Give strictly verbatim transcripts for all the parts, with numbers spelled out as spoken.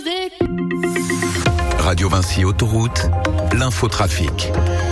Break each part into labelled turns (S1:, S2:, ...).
S1: Radio Vinci Autoroute, l'infotrafic.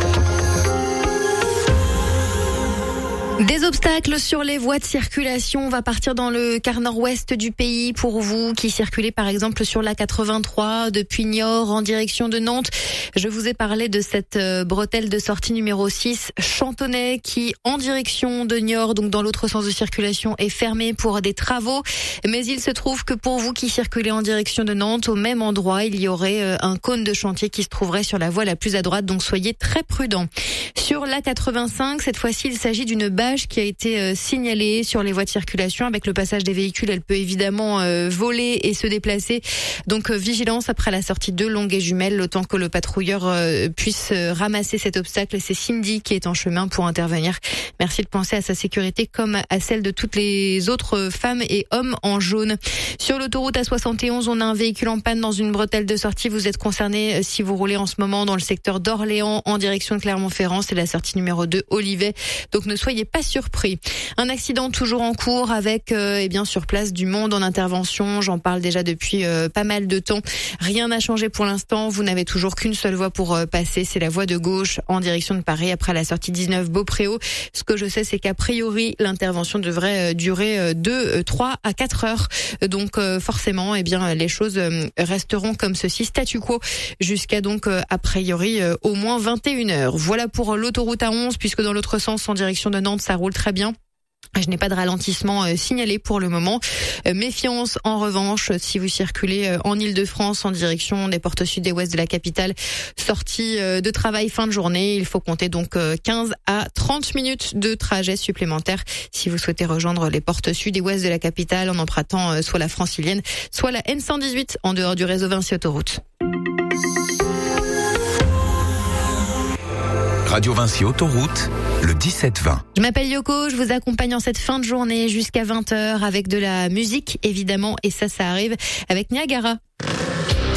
S2: Des obstacles sur les voies de circulation. On va partir dans le quart nord-ouest du pays pour vous qui circulez par exemple sur l'A quatre-vingt-trois depuis Niort en direction de Nantes. Je vous ai parlé de cette bretelle de sortie numéro six, Chantonnay, qui en direction de Niort, donc dans l'autre sens de circulation, est fermée pour des travaux. Mais il se trouve que pour vous qui circulez en direction de Nantes, au même endroit, il y aurait un cône de chantier qui se trouverait sur la voie la plus à droite, donc soyez très prudents. Sur l'A quatre-vingt-cinq, cette fois-ci, il s'agit d'une bâche qui a été euh, signalée sur les voies de circulation. Avec le passage des véhicules, elle peut évidemment euh, voler et se déplacer. Donc euh, vigilance après la sortie de Longuet-Jumelles, le temps que le patrouilleur euh, puisse euh, ramasser cet obstacle. C'est Cindy qui est en chemin pour intervenir. Merci de penser à sa sécurité comme à celle de toutes les autres femmes et hommes en jaune. Sur l'autoroute A soixante et onze, on a un véhicule en panne dans une bretelle de sortie. Vous êtes concerné euh, si vous roulez en ce moment dans le secteur d'Orléans en direction de Clermont-Ferrand. C'est la sortie numéro deux, Olivet. Donc ne soyez pas surpris. Un accident toujours en cours avec euh, eh bien sur place du monde en intervention. J'en parle déjà depuis euh, pas mal de temps. Rien n'a changé pour l'instant. Vous n'avez toujours qu'une seule voie pour euh, passer. C'est la voie de gauche en direction de Paris après la sortie dix-neuf Beaupréau. Ce que je sais, c'est qu'a priori, l'intervention devrait euh, durer euh, de trois à quatre heures. Donc euh, forcément, eh bien les choses euh, resteront comme ceci, statu quo, jusqu'à donc euh, a priori euh, au moins vingt et une heures. Voilà pour l'autoroute A onze, puisque dans l'autre sens, en direction de Nantes, ça roule très bien. Je n'ai pas de ralentissement euh, signalé pour le moment. Euh, méfiance en revanche si vous circulez euh, en Île-de-France en direction des portes sud et ouest de la capitale. Sortie euh, de travail fin de journée. Il faut compter donc euh, quinze à trente minutes de trajet supplémentaire si vous souhaitez rejoindre les portes sud et ouest de la capitale en empruntant euh, soit la francilienne, soit la N cent dix-huit en dehors du réseau Vinci Autoroute.
S1: Radio Vinci Autoroute, le dix-sept vingt.
S2: Je m'appelle Yoko, je vous accompagne en cette fin de journée jusqu'à vingt heures avec de la musique évidemment, et ça, ça arrive avec Niagara.